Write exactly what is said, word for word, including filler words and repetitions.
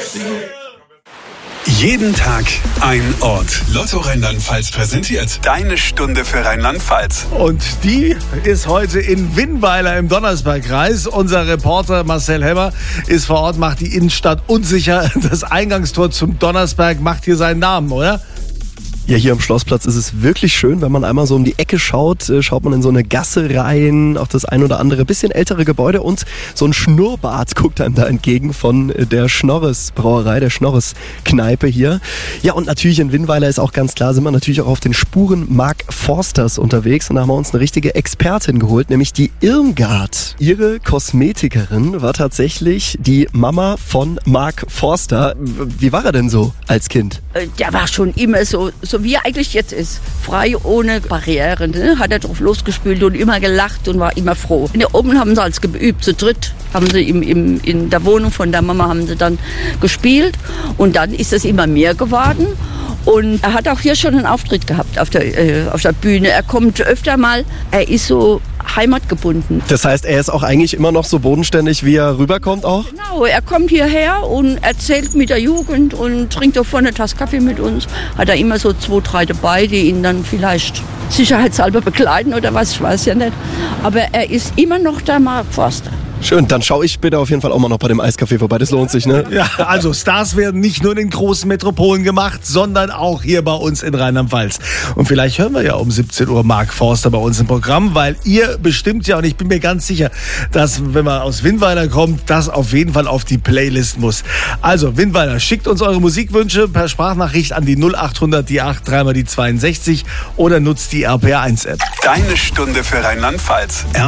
Jeden Tag ein Ort. Lotto Rheinland-Pfalz präsentiert deine Stunde für Rheinland-Pfalz. Und die ist heute in Winnweiler im Donnersbergkreis. Unser Reporter Marcel Hemmer ist vor Ort, macht die Innenstadt unsicher. Das Eingangstor zum Donnersberg macht hier seinen Namen, oder? Ja, hier am Schlossplatz ist es wirklich schön, wenn man einmal so um die Ecke schaut, äh, schaut man in so eine Gasse rein, auch das ein oder andere bisschen ältere Gebäude und so ein Schnurrbart guckt einem da entgegen von der Schnorres Brauerei, der Schnorres Kneipe hier. Ja, und natürlich in Winnweiler ist auch ganz klar, sind wir natürlich auch auf den Spuren Mark Forsters unterwegs und da haben wir uns eine richtige Expertin geholt, nämlich die Irmgard. Ihre Kosmetikerin war tatsächlich die Mama von Mark Forster. Wie war er denn so als Kind? Der war schon immer so, so wie er eigentlich jetzt ist. Frei, ohne Barrieren. Ne? Hat er drauf losgespielt und immer gelacht und war immer froh. In der oben haben sie als geübt, zu dritt haben sie im, im, in der Wohnung von der Mama haben sie dann gespielt. Und dann ist es immer mehr geworden. Und er hat auch hier schon einen Auftritt gehabt auf der, äh, auf der Bühne. Er kommt öfter mal, er ist so heimatgebunden. Das heißt, er ist auch eigentlich immer noch so bodenständig, wie er rüberkommt auch? Genau, er kommt hierher und erzählt mit der Jugend und trinkt auch vorne eine Tasse Kaffee mit uns. Hat er immer so zwei, drei dabei, die ihn dann vielleicht sicherheitshalber begleiten oder was, ich weiß ja nicht. Aber er ist immer noch der Mark Forster. Schön, dann schaue ich bitte auf jeden Fall auch mal noch bei dem Eiscafé vorbei, das lohnt sich, ne? Ja, also Stars werden nicht nur in den großen Metropolen gemacht, sondern auch hier bei uns in Rheinland-Pfalz. Und vielleicht hören wir ja um siebzehn Uhr Mark Forster bei uns im Programm, weil ihr bestimmt ja, und ich bin mir ganz sicher, dass, wenn man aus Winnweiler kommt, das auf jeden Fall auf die Playlist muss. Also, Winnweiler, schickt uns eure Musikwünsche per Sprachnachricht an die null acht hundert, die acht, dreimal die zweiundsechzig oder nutzt die R P R eins App. Deine Stunde für Rheinland-Pfalz.